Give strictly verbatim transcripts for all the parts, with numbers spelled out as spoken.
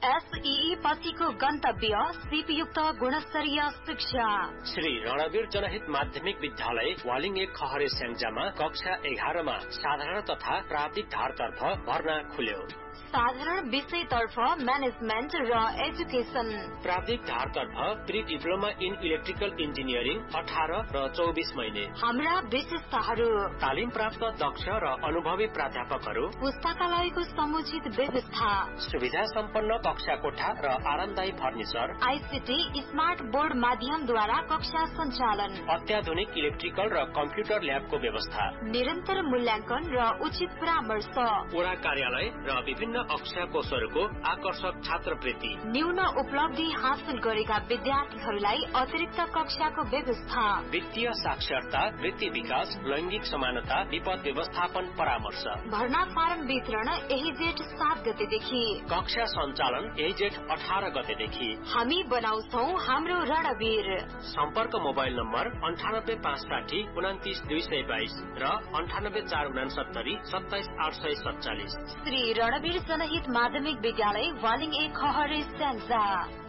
SEE पछिको गन्तव्य सिपयुक्त गुणस्तरीय शिक्षा। श्री रणवीर जनहित माध्यमिक विद्यालय वालिङ एक खहरे स्याङ्जामा कक्षा एघारमा साधारण तथा प्राविधिक धारतर्फ भर्ना खुल्यो। साधारण विषयतर्फ म्यानेजमेन्ट र एजुकेसन, प्राविधिक धारतर्फ pre diploma in electrical engineering अठार र चौबिस महिने। हाम्रा विशेषताहरू: तालिम प्राप्त दक्ष र अनुभवी प्राध्यापकहरू, पुस्तकालयको समुचित व्यवस्था, सुविधा सम्पन्न कक्षा कोठा र आरामदायी फर्निचर, आईसीटी स्मार्ट बोर्ड माध्यमद्वारा कक्षा सञ्चालन, अत्याधुनिक इलेक्ट्रिकल र कम्प्युटर ल्याबको व्यवस्था, निरन्तर मूल्याङ्कन र उचित परामर्श, वडा कार्यालय र विभिन्न अक्षय कोषहरूको आकर्षक छात्रवृत्ति, न्यून उपलब्धि हासिल गरेका विद्यार्थीहरूलाई अतिरिक्त कक्षाको व्यवस्था, वित्तीय साक्षरता, वृत्ति विकास, लैंगिक समानता, विपद व्यवस्थापन परामर्श। भर्ना फारम वितरण यही जेठ सात गतेदेखि, कक्षा सञ्चालन यही जेठ अठार गतेदेखि। हामी बनाउँछौ हाम्रो रणवीर। सम्पर्क मोबाइल नम्बर अन्ठानब्बे पाँच साठी उन्तिस दुई सय बाइस र अन्ठानब्बे चार उनासत्तरी सत्ताइस आठ सय सत्तालिस। श्री रणवीर जनहित माध्यमिक विद्यालय वालिङ एक खहरे स्याङ्जा।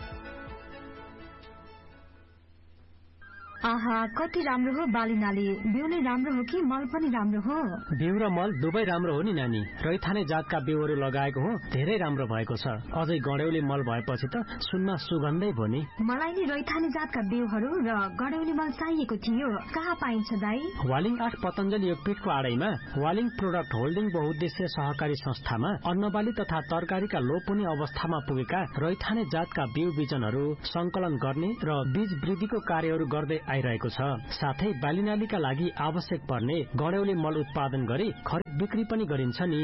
आहा, कति राम्रो हो बाली नाली। बिउ नै राम्रो हो कि मल पनि राम्रो हो? बिउ र मल दुवै राम्रो हो नि नानी। रैथाने जातका बिउहरू लगाएको हो, धेरै राम्रो भएको छ। अझै गडेउली मल भएपछि त सुनमा सुगन्धै भयो नि। मलाई नि रैथाने जातका बिउहरू र गडेउली मल चाहिएको थियो। कहाँ पाइन्छ दाई? वालिङ आठ पतञ्जलि योगपीठको आडैमा वालिङ प्रोडक्ट होल्डिङ बहुउद्देश्य सहकारी संस्थामा अन्नबाली तथा तरकारीका लोपुनी अवस्थामा पुगेका रैथाने जातका बिउ बिजनहरू संकलन गर्ने र बीज वृद्धिको कार्यहरू गर्दै आइरहेको छ। साथै बालीनालीका लागि आवश्यक पर्ने गडेउली मल उत्पादन गरी खरिद बिक्री पनि गरिन्छ नि।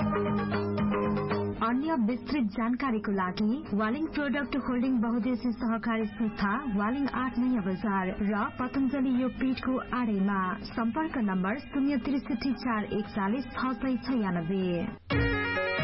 अन्य विस्तृत जानकारीको लागि वालिङ प्रोडक्ट होल्डिङ बहुउद्देश्य सहकारी संस्था वालिङ आठ नयाँ बजार र पतञ्जलि योगपीठको आडैमा। सम्पर्क नम्बर शून्य त्रिसठी चार एकचालिस छ सय छयानब्बे।